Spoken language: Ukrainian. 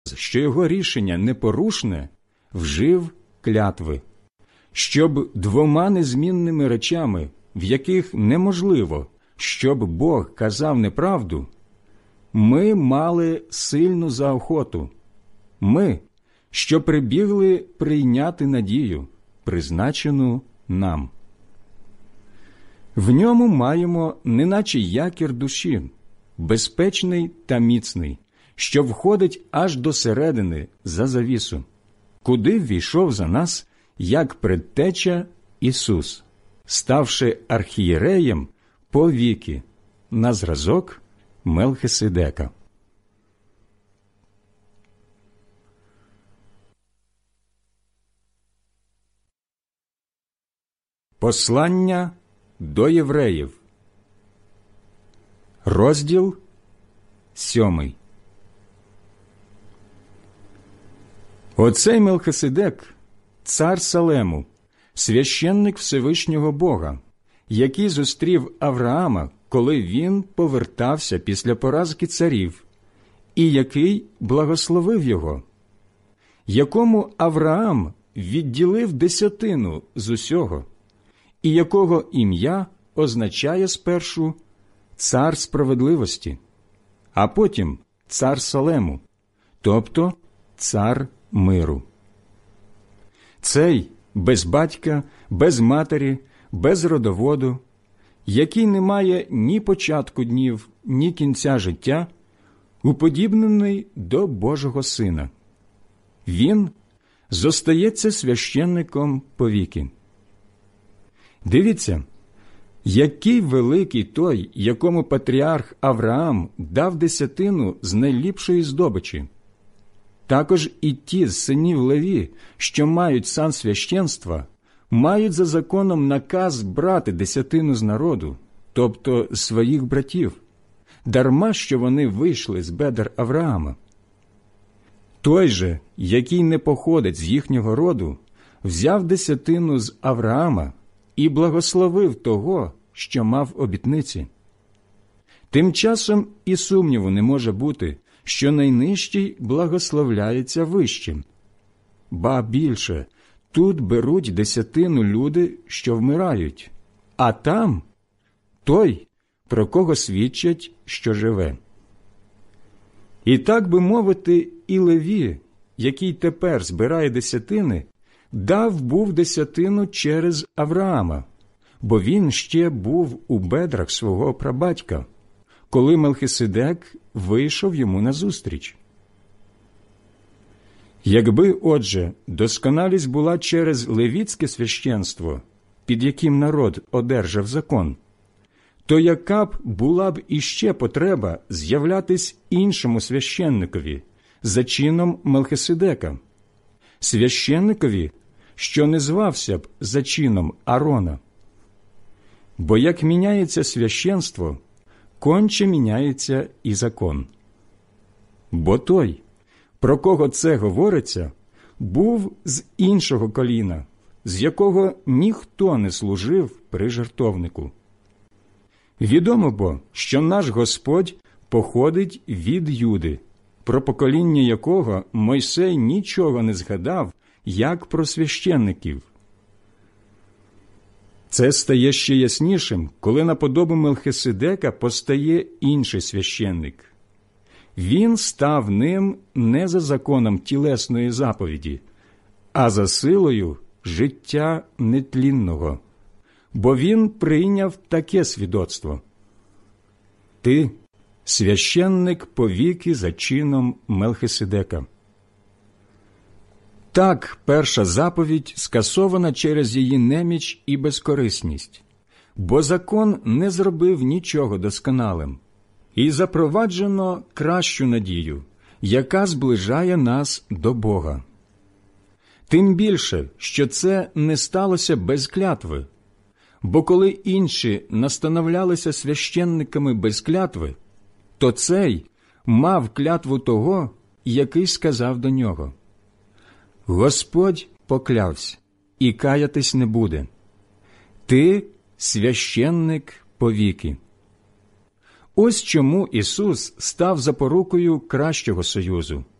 що його рішення непорушне, вжив клятви, щоб двома незмінними речами, в яких неможливо, щоб Бог казав неправду, ми мали сильну заохоту. Ми, що прибігли прийняти надію, призначену нам. В ньому маємо неначе якір душі, безпечний та міцний, що входить аж до середини за завісу, куди ввійшов за нас, як предтеча Ісус, ставши архієреєм по віки, на зразок Мелхиседека. Послання до євреїв. Розділ 7. Оцей Мелхиседек – цар Салему, священник Всевишнього Бога, який зустрів Авраама, коли він повертався після поразки царів, і який благословив його, якому Авраам відділив десятину з усього, і якого ім'я означає спершу «цар справедливості», а потім «цар Салему», тобто «цар миру». Цей без батька, без матері, без родоводу, який не має ні початку днів, ні кінця життя, уподібнений до Божого Сина. Він зостається священником повіки. Дивіться, який великий той, якому патріарх Авраам дав десятину з найліпшої здобичі. Також і ті з синів Леві, що мають сан священства, мають за законом наказ брати десятину з народу, тобто своїх братів, дарма що вони вийшли з бедер Авраама. Той же, який не походить з їхнього роду, взяв десятину з Авраама і благословив того, що мав обітниці. Тим часом і сумніву не може бути, що найнижчий благословляється вищим. Ба більше, тут беруть десятину люди, що вмирають, а там той, про кого свідчать, що живе. І так би мовити, і Леві, який тепер збирає десятини, дав був десятину через Авраама, бо він ще був у бедрах свого прабатька, коли Мелхиседек вийшов йому назустріч. Якби, отже, досконалість була через левітське священство, під яким народ одержав закон, то яка б була б іще потреба з'являтись іншому священникові за чином Мелхиседека, священникові, що не звався б за чином Арона? Бо як міняється священство, конче міняється і закон. Бо той, про кого це говориться, був з іншого коліна, з якого ніхто не служив при жертовнику. Відомо бо, що наш Господь походить від Юди, про покоління якого Мойсей нічого не згадав, як про священників. Це стає ще яснішим, коли на подобу Мелхиседека постає інший священник. Він став ним не за законом тілесної заповіді, а за силою життя нетлінного, бо він прийняв таке свідоцтво: «Ти – священник повіки за чином Мелхиседека». Так перша заповідь скасована через її неміч і безкорисність, бо закон не зробив нічого досконалим, і запроваджено кращу надію, яка зближає нас до Бога. Тим більше, що це не сталося без клятви, бо коли інші настановлялися священниками без клятви, то цей мав клятву того, який сказав до нього: «Господь поклявся, і каятись не буде. Ти – священник повіки». Ось чому Ісус став запорукою кращого союзу,